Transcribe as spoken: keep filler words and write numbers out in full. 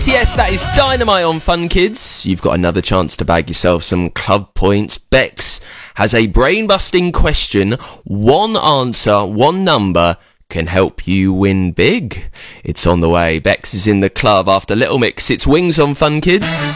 T S, that is Dynamite on Fun Kids. You've got another chance to bag yourself some club points. Bex has a brain-busting question. One answer, one number can help you win big. It's on the way. Bex is in the club after Little Mix. It's Wings on Fun Kids.